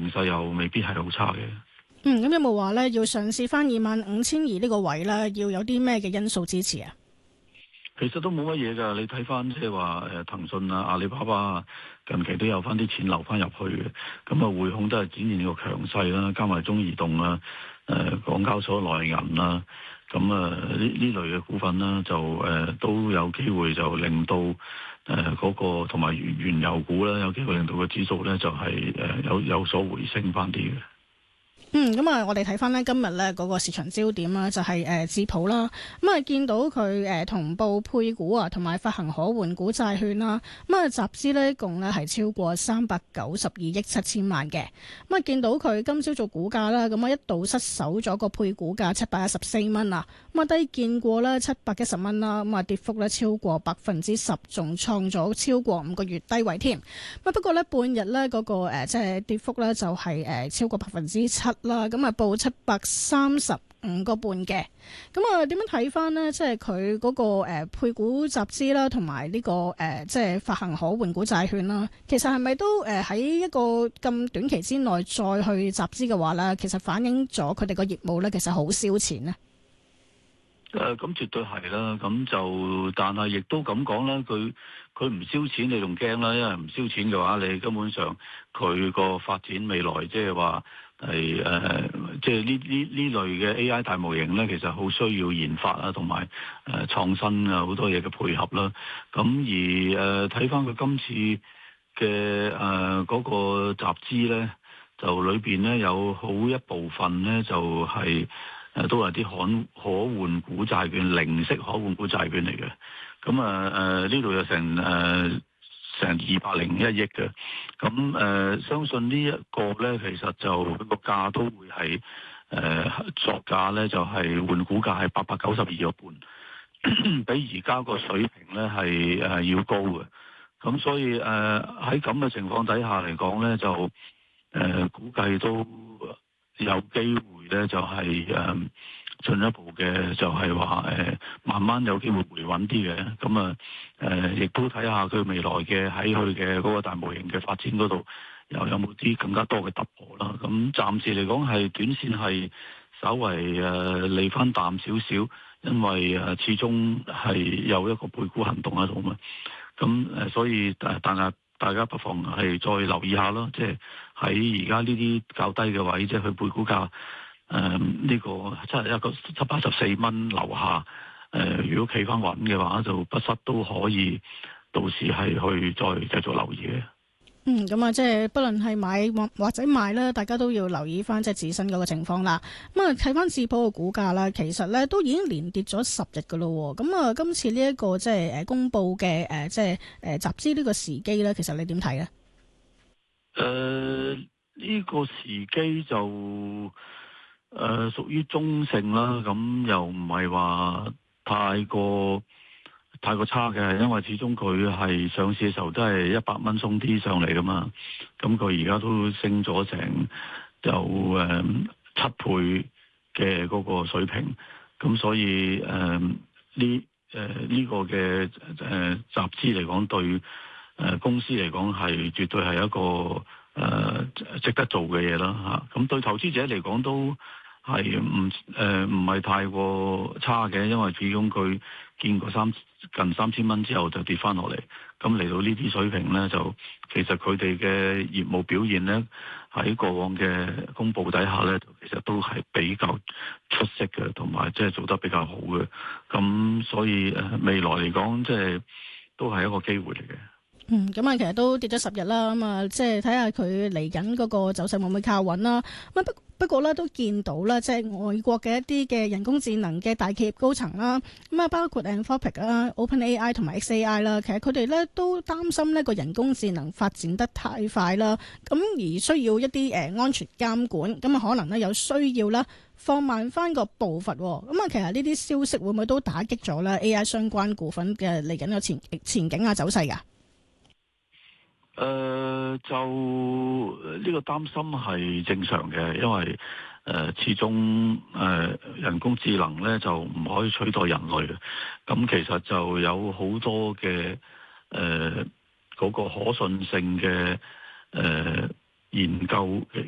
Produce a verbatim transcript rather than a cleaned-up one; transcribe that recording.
勢又未必係好差嘅。 嗯，咁有冇話咧要嘗試翻二萬五千二呢個位咧，要有啲咩嘅因素支持啊？ 其實都冇乜嘢㗎，你睇翻即係話誒騰訊啊、阿里巴巴啊，近期都有翻啲錢流翻入去嘅，咁啊匯控都係展現個強勢啦，加埋中移動啊、誒、呃、港交所內銀啦，咁啊呢呢類嘅股份啦，就誒、呃、都有機會就令到誒嗰、呃那個同埋原油股啦，有機會令到個指數咧就係、是、誒、呃、有有所回升翻啲嘅。 嗯，咁啊，我哋睇翻呢今日呢嗰個市場焦點啦，就係誒智普啦。咁啊，見到佢誒同步配股啊，同埋發行可換股債券啦。咁啊，集資呢共呢係超過三百九十二億七千萬嘅。咁啊，見到佢今朝做股價啦，咁啊一度失守咗個配股價七百一十四蚊啊。咁啊，低見過呢七百一十蚊啦。咁啊，跌幅呢超過百分之十，仲創咗超過五個月低位添。咁不過呢，半日呢嗰個誒即係跌幅呢，就係誒超過百分之七。啦，咁啊報七百三十五個半嘅，咁啊點樣睇翻呢？即係佢嗰個誒配股集資啦，同埋呢個誒即係發行可換股債券啦，其實係咪都誒喺一個咁短期之內再去集資嘅話咧，其實反映咗佢哋個業務咧，其實好燒錢呢？ 誒、呃，咁絕對係啦，咁就但係亦都咁講啦，佢佢唔燒錢，你仲驚啦，因為唔燒錢嘅話，你根本上佢個發展未來即係話。係誒，即係呢呢呢類嘅 A I 大模型咧，其實好需要研發啊，同埋誒創新啊，好多嘢嘅配合啦。咁而誒睇翻佢今次嘅誒嗰個集資咧，就裏邊咧有好一部分咧就係、是、誒、呃、都係啲可可換股債券、零息可換股債券嚟嘅。咁啊誒呢度有成誒。呃成二百零一億嘅，咁誒、呃、相信呢一個咧，其實就個價都會係誒、呃、作價咧，就係、是、換股價係八百九十二個半，比而家個水平咧係誒要高嘅。咁所以誒喺咁嘅情況底下嚟講咧，就誒、呃、估計都有機會咧，就係、是、誒。呃進一步嘅就係話誒，慢慢有機會回穩啲嘅，咁啊誒，亦都睇下佢未來嘅喺佢嘅嗰個大模型嘅發展嗰度，又有冇啲更加多嘅突破啦。咁暫時嚟講係短線係稍為誒離翻淡少少，因為誒始終係有一個配股行動喺度嘛。咁誒，所以誒，但係大家不妨係再留意下咯，即係喺而家呢啲較低嘅位，即係佢配股價。誒呢、呃這個即係一個七百十四蚊樓下，誒、呃、如果企翻穩嘅話，就不失都可以到時係去再繼續留意嘅。 嗯，咁啊，即係不論係買或者賣咧，大家都要留意翻即係自身嗰個情況啦。咁啊，睇翻智普嘅股價啦，其實咧都已經連跌咗十日噶咯。咁啊，今次呢、這、一個即係誒公布嘅誒即係誒集資呢個時機咧，其實你點睇咧？ 誒、呃、呢、這個時機就。誒、呃，屬於中性啦，咁又唔係話太過太過差嘅，因為始終佢係上市嘅時候都係一百蚊鬆啲上嚟噶嘛，咁佢而家都升咗成就誒、呃、七倍嘅嗰個水平，咁所以誒呢誒呢個嘅誒、呃、集資嚟講，對誒、呃、公司嚟講係絕對係一個誒、呃、值得做嘅嘢啦吓，咁對投資者嚟講都。係唔誒唔係太過差嘅，因為始終佢見過三近三千蚊之後就跌翻落嚟，咁嚟到呢啲水平咧，就其實佢哋嘅業務表現咧喺過往嘅公佈底下咧，其實都係比較出色嘅，同埋即係做得比較好嘅，咁所以誒未來嚟講，即係都係一個機會嚟嘅。 嗯，咁啊，其實都跌咗十日啦，咁啊，即係睇下佢嚟緊嗰個走勢會唔會靠穩啦。咁不不過咧，都見到啦，即係外國嘅一啲嘅人工智能嘅大企業高層啦，咁啊，包括 Anthropic 啦、OpenAI 同埋 X A I 啦，其實佢哋咧都擔心呢個人工智能發展得太快啦，咁而需要一啲誒安全監管，咁啊可能咧有需要啦放慢翻個步伐。咁啊，其實呢啲消息會唔會都打擊咗咧 A I 相關股份嘅嚟緊嘅前前景啊走勢㗎？ 誒、呃，就呢、這個擔心係正常嘅，因為誒、呃、始終誒、呃、人工智能咧就唔可以取代人類嘅，咁其實就有好多嘅誒嗰個可信性嘅誒、呃、研究